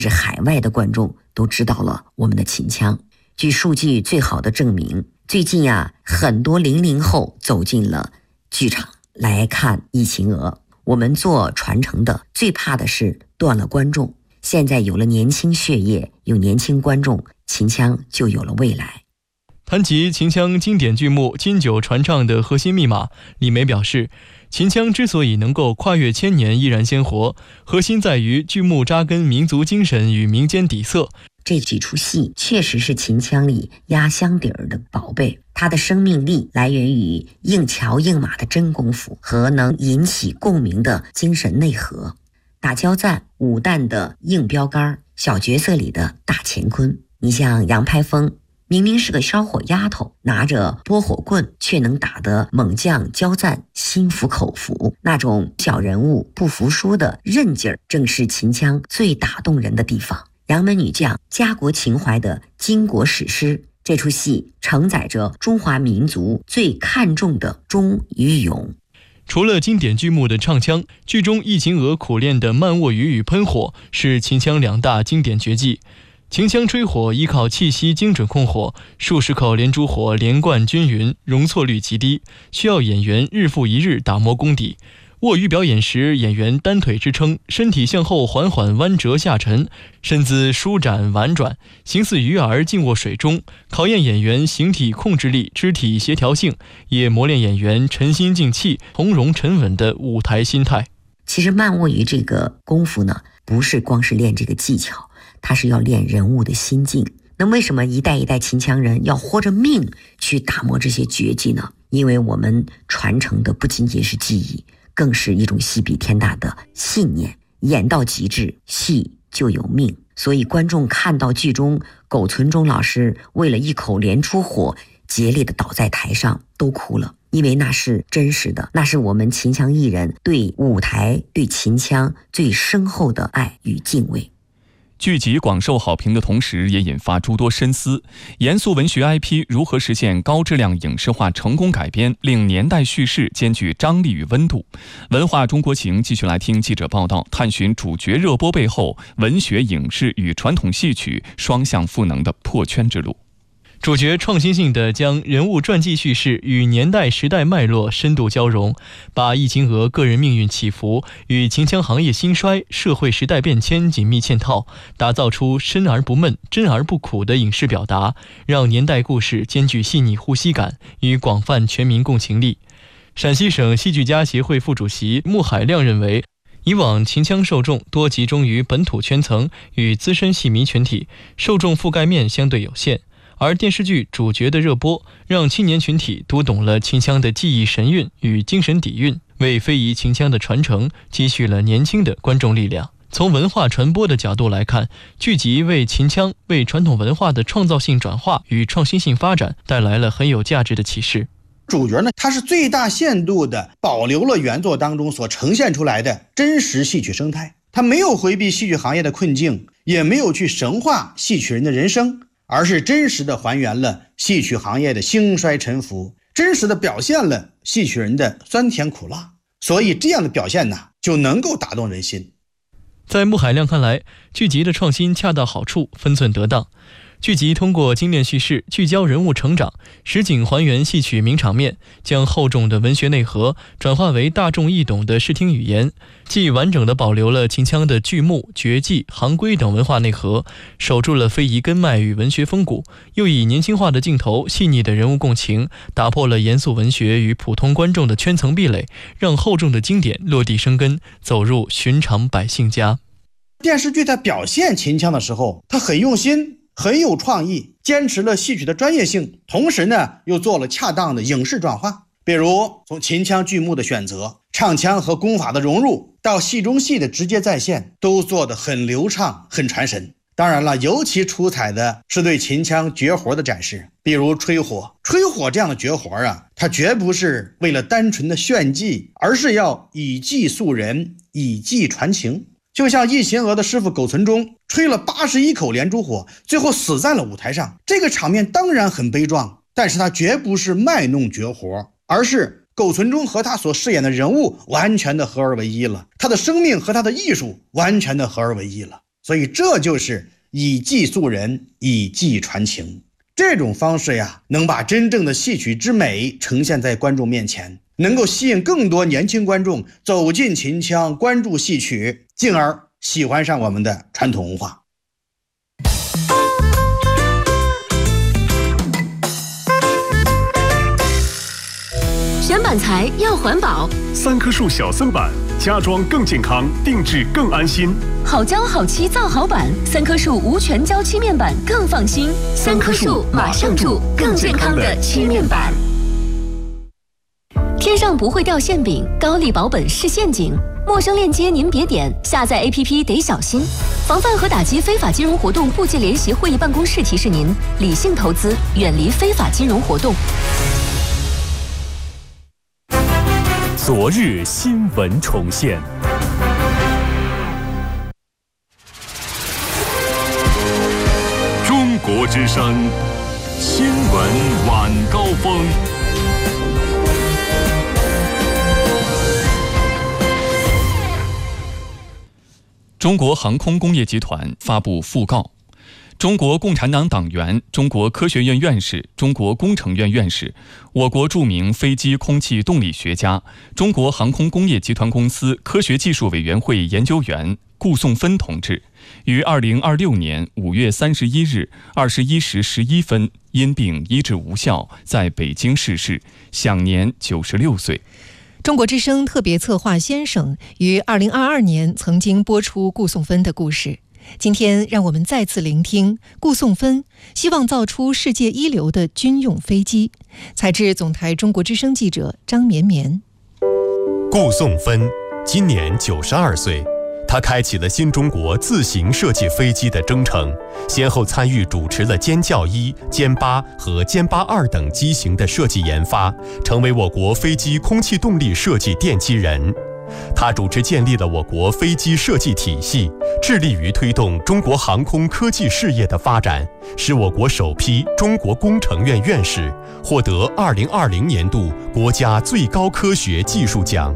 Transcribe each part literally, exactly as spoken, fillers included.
是海外的观众都知道了我们的秦腔。据数据最好的证明，最近啊，很多零零后走进了剧场来看《疫情娥》。我们做传承的最怕的是断了观众，现在有了年轻血液，有年轻观众，秦腔就有了未来。 谈及秦腔经典剧目经久传唱的核心密码，李梅表示，秦腔之所以能够跨越千年依然鲜活，核心在于剧目扎根民族精神与民间底色。 这几出戏确实是秦腔里压箱底儿的宝贝，它的生命力来源于硬桥硬马的真功夫和能引起共鸣的精神内核。打交赞、武旦的硬标杆，小角色里的大乾坤。你像杨排风，明明是个烧火丫头，拿着拨火棍，却能打得猛将交赞心服口服。那种小人物不服输的韧劲儿，正是秦腔最打动人的地方。杨门女将家国情怀的巾帼史诗，这出戏承载着中华民族最看重的忠与勇。 除了经典剧目的唱腔，剧中疫情娥苦练的慢卧雨与喷火是秦腔两大经典绝技。秦腔吹火依靠气息精准控火，数十口连珠火连贯均匀，容错率极低，需要演员日复一日打磨功底。卧鱼表演时，演员单腿支撑，身体向后缓缓弯折下沉，身姿舒展婉转，形似鱼儿静卧水中，考验演员形体控制力、肢体协调性，也磨练演员沉心静气、从容沉稳的舞台心态。 其实慢卧鱼这个功夫呢，不是光是练这个技巧，它是要练人物的心境。那为什么一代一代秦腔人要豁着命去打磨这些绝技呢？因为我们传承的不仅仅是技艺，更是一种戏比天大的信念，演到极致，戏就有命。所以观众看到剧中苟存中老师为了一口连珠火竭力的倒在台上，都哭了，因为那是真实的，那是我们秦腔艺人对舞台、对秦腔最深厚的爱与敬畏。 剧集广受好评的同时，也引发诸多深思。严肃文学 I P 如何实现高质量影视化成功改编，令年代叙事兼具张力与温度？文化中国行继续来听记者报道，探寻主角热播背后文学影视与传统戏曲双向赋能的破圈之路。 主角创新性地将人物传记叙事与年代时代脉络深度交融，把疫情娥个人命运起伏与秦腔行业兴衰、社会时代变迁紧密嵌套，打造出深而不闷、真而不苦的影视表达，让年代故事兼具细腻呼吸感与广泛全民共情力。陕西省戏剧家协会副主席穆海亮认为，以往秦腔受众多集中于本土圈层与资深戏迷群体，受众覆盖面相对有限。而电视剧主角的热播，让青年群体读懂了秦腔的技艺神韵与精神底蕴，为非遗秦腔的传承积蓄了年轻的观众力量。从文化传播的角度来看，剧集为秦腔、为传统文化的创造性转化与创新性发展带来了很有价值的启示。 主角呢，他是最大限度地保留了原作当中所呈现出来的真实戏曲生态，他没有回避戏曲行业的困境，也没有去神化戏曲人的人生，而是真实的还原了戏曲行业的兴衰沉浮，真实的表现了戏曲人的酸甜苦辣。所以这样的表现呢，就能够打动人心。 在穆海亮看来，剧集的创新恰到好处，分寸得当。剧集通过精炼叙事，聚焦人物成长，实景还原戏曲名场面，将厚重的文学内核转化为大众易懂的视听语言，既完整地保留了秦腔的剧目、绝技、行规等文化内核，守住了非遗根脉与文学风骨，又以年轻化的镜头、细腻的人物共情，打破了严肃文学与普通观众的圈层壁垒，让厚重的经典落地生根，走入寻常百姓家。 电视剧在表现秦腔的时候，它很用心，很有创意，坚持了戏曲的专业性，同时呢又做了恰当的影视转化。比如从秦腔剧目的选择、唱腔和功法的融入，到戏中戏的直接再现，都做得很流畅，很传神。当然了，尤其出彩的是对秦腔绝活的展示，比如吹火。吹火这样的绝活啊，它绝不是为了单纯的炫技，而是要以技塑人，以技传情。就像疫情娥的师傅苟存中吹了八十一口连珠火，最后死在了舞台上。这个场面当然很悲壮，但是他绝不是卖弄绝活，而是苟存中和他所饰演的人物完全的合而为一了，他的生命和他的艺术完全的合而为一了。 所以这就是以技塑人，以技传情。这种方式呀，能把真正的戏曲之美呈现在观众面前，能够吸引更多年轻观众走进秦腔，关注戏曲，进而喜欢上我们的传统文化。 选板材要环保， 三棵树小森板，家装更健康，定制更安心。 好胶好漆造好板，三棵树无全胶漆面板更放心。三棵树马上住，更健康的漆面板。天上不会掉馅饼，高利保本是陷阱。陌生链接您别点，下载 A P P 得小心。防范和打击非法金融活动部界联席会议办公室提示您：理性投资，远离非法金融活动。 昨日新闻重现。中国之声新闻晚高峰。 中国航空工业集团发布讣告。中国共产党党员、中国科学院院士、中国工程院院士，我国著名飞机空气动力学家，中国航空工业集团公司科学技术委员会研究员顾颂芬同志，于二零二六年五月三十一日二十一时十一分因病医治无效，在北京逝世，享年九十六岁。 中国之声特别策划先生于二零二二年曾经播出顾颂芬的故事。今天让我们再次聆听顾颂芬希望造出世界一流的军用飞机。采自总台中国之声记者张绵绵。 顾颂芬今年九十二岁，他开启了新中国自行设计飞机的征程，先后参与主持了歼教一、歼八和歼八二等机型的设计研发，成为我国飞机空气动力设计奠基人。他主持建立了我国飞机设计体系，致力于推动中国航空科技事业的发展，是我国首批中国工程院院士，获得二零二零年度国家最高科学技术奖。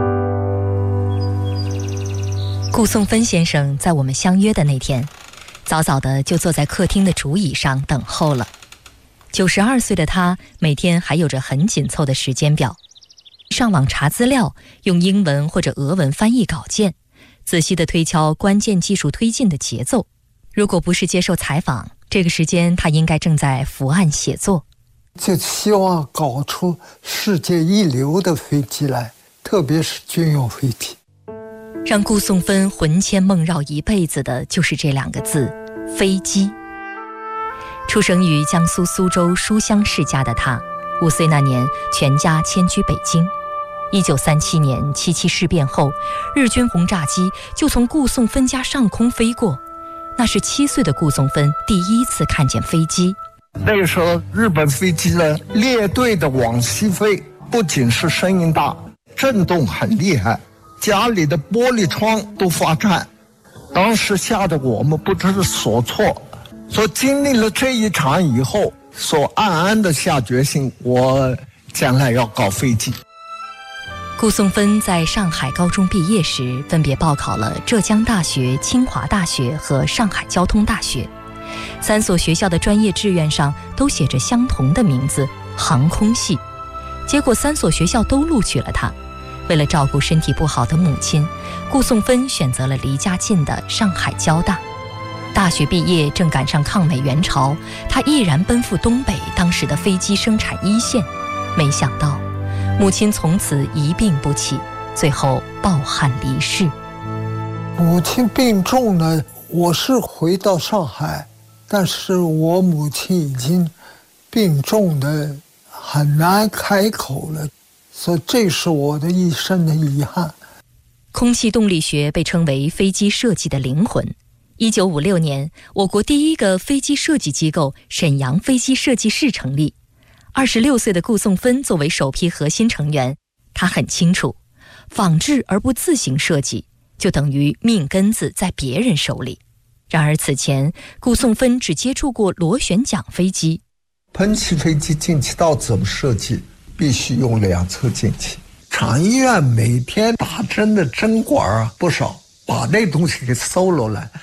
顾颂芬先生在我们相约的那天，早早的就坐在客厅的竹椅上等候了。九十二岁的他，每天还有着很紧凑的时间表。上网查资料，用英文或者俄文翻译稿件，仔细地推敲关键技术推进的节奏。如果不是接受采访，这个时间他应该正在伏案写作。 就希望搞出世界一流的飞机来，特别是军用飞机。 让顾颂芬魂牵梦绕一辈子的就是这两个字：飞机。出生于江苏苏州书香世家的他，五岁那年全家迁居北京。一九三七年七七事变后，日军轰炸机就从顾颂芬家上空飞过，那是七岁的顾颂芬第一次看见飞机。 那个时候日本飞机呢列队的往西飞，不仅是声音大，震动很厉害，家里的玻璃窗都发颤，当时吓得我们不知所措。所经历了这一场以后，所暗暗的下决心，我将来要搞飞机。 顾颂芬在上海高中毕业时，分别报考了浙江大学、清华大学和上海交通大学。三所学校的专业志愿上都写着相同的名字——航空系。结果三所学校都录取了他。为了照顾身体不好的母亲，顾颂芬选择了离家近的上海交大。大学毕业正赶上抗美援朝，他毅然奔赴东北当时的飞机生产一线。没想到母亲从此一病不起，最后抱憾离世。 母亲病重了，我是回到上海，但是我母亲已经病重的很难开口了，所以这是我的一生的遗憾。 空气动力学被称为飞机设计的灵魂。一九五六年，我国第一个飞机设计机构沈阳飞机设计室成立。二十六岁的顾颂芬作为首批核心成员，他很清楚，仿制而不自行设计，就等于命根子在别人手里。然而此前，顾颂芬只接触过螺旋桨飞机。 喷气飞机进气道怎么设计？必须用两侧进气。厂医院每天打针的针管啊不少，把那东西给搜罗来，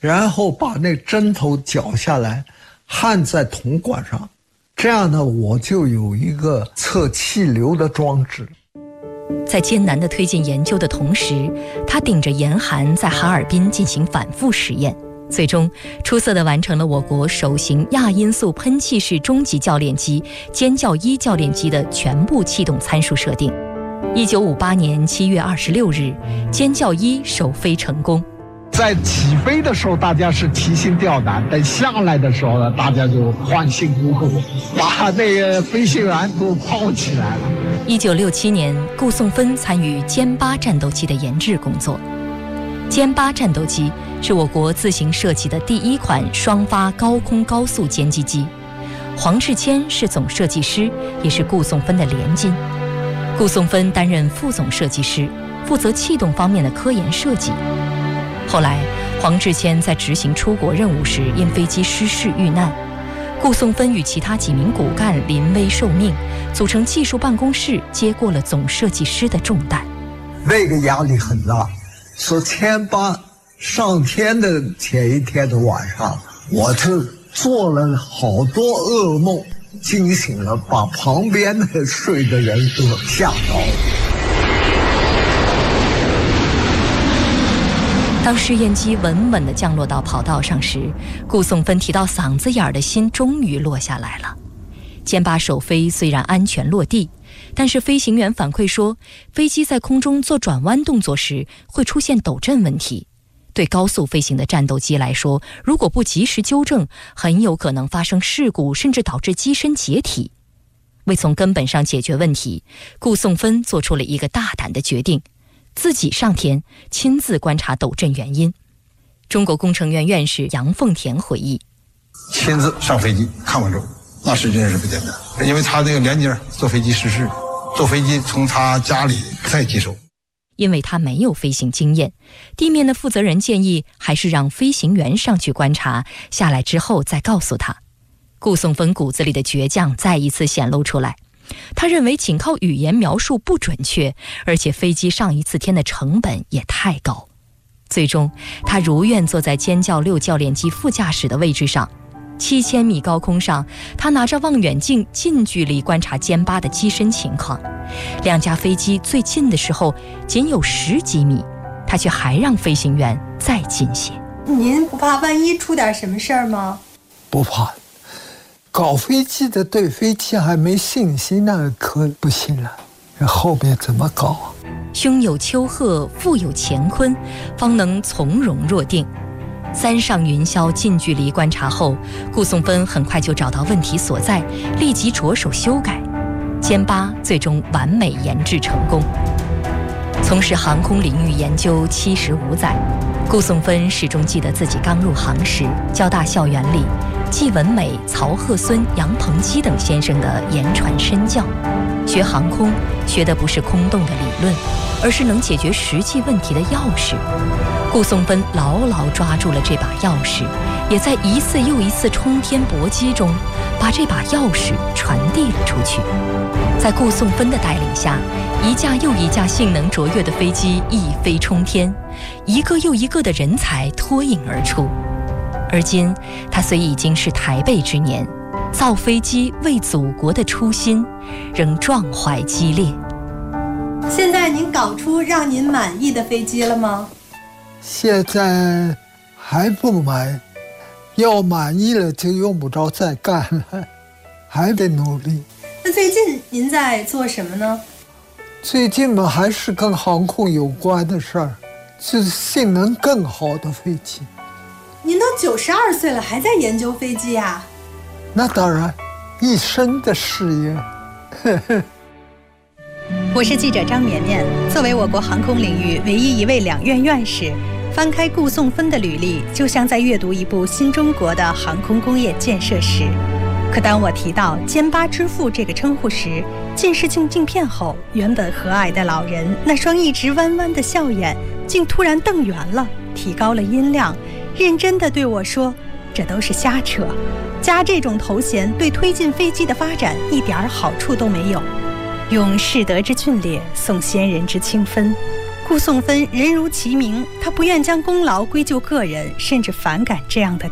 然后把那针头绞下来，焊在铜管上，这样呢，我就有一个测气流的装置。 在艰难地推进研究的同时，他顶着严寒在哈尔滨进行反复实验，最终出色地完成了我国首型亚音速喷气式中级教练机尖叫一教练机的全部气动参数设定。一九五八年七月二十六日，尖叫一首飞成功。 在起飞的时候，大家是提心吊胆；等下来的时候呢，大家就欢欣鼓舞，把那个飞行员都抱起来了。 一九六七年，顾颂芬参与歼八战斗机的研制工作。歼八战斗机是我国自行设计的第一款双发高空高速歼击机。黄志谦是总设计师，也是顾颂芬的连襟。顾颂芬担任副总设计师，负责气动方面的科研设计。后来，黄志谦在执行出国任务时因飞机失事遇难，顾颂芬与其他几名骨干临危受命，组成技术办公室，接过了总设计师的重担。 那个压力很大，说歼八上天的前一天的晚上，我就做了好多噩梦，惊醒了，把旁边的睡的人都吓到了。 当试验机稳稳地降落到跑道上时，顾颂芬提到嗓子眼儿的心终于落下来了。歼八首飞虽然安全落地，但是飞行员反馈说，飞机在空中做转弯动作时会出现抖震问题。对高速飞行的战斗机来说，如果不及时纠正，很有可能发生事故，甚至导致机身解体。为从根本上解决问题，顾颂芬做出了一个大胆的决定，自己上天亲自观察抖震原因。中国工程院院士杨凤田回忆， 亲自上飞机看完之后，那是真是不简单，因为他那个连襟坐飞机失事，坐飞机从他家里再接收。 因为他没有飞行经验，地面的负责人建议还是让飞行员上去观察，下来之后再告诉他。顾颂芬骨子里的倔强再一次显露出来。他认为仅靠语言描述不准确，而且飞机上一次天的成本也太高。最终，他如愿坐在歼教六教练机副驾驶的位置上。七千米高空上，他拿着望远镜近距离观察歼八的机身情况。两架飞机最近的时候仅有十几米，他却还让飞行员再近些。 您不怕万一出点什么事儿吗？ 不怕。搞飞机的对飞机还没信心，那可不行了。这后边怎么搞啊？ 胸有丘壑，腹有乾坤，方能从容若定。三上云霄近距离观察后，顾颂芬很快就找到问题所在，立即着手修改。歼八最终完美研制成功。从事航空领域研究七十五载，顾颂芬始终记得自己刚入行时，交大校园里季文美、曹鹤孙、杨鹏基等先生的言传身教。学航空学的不是空洞的理论，而是能解决实际问题的钥匙。顾颂芬牢牢抓住了这把钥匙，也在一次又一次冲天搏击中把这把钥匙传递了出去。在顾颂芬的带领下，一架又一架性能卓越的飞机一飞冲天，一个又一个的人才脱颖而出。而今他虽已经是台背之年，造飞机为祖国的初心仍壮怀激烈。 现在您搞出让您满意的飞机了吗？ 现在还不满，要满意了就用不着再干了，还得努力。 那最近您在做什么呢？ 最近嘛，还是跟航空有关的事儿，就是性能更好的飞机。 您都九十二岁了，还在研究飞机呀？ 那当然，一生的事业。 我是记者张绵绵，作为我国航空领域唯一一位两院院士，翻开顾颂芬的履历，就像在阅读一部新中国的航空工业建设史。可当我提到歼八之父这个称呼时，近视镜镜片后，原本和蔼的老人那双一直弯弯的笑眼，竟突然瞪圆了，提高了音量，认真地对我说：“这都是瞎扯，加这种头衔对推进飞机的发展一点好处都没有。用士德之峻烈送先人之清芬。” 顾颂芬人如其名，他不愿将功劳归咎个人，甚至反感这样的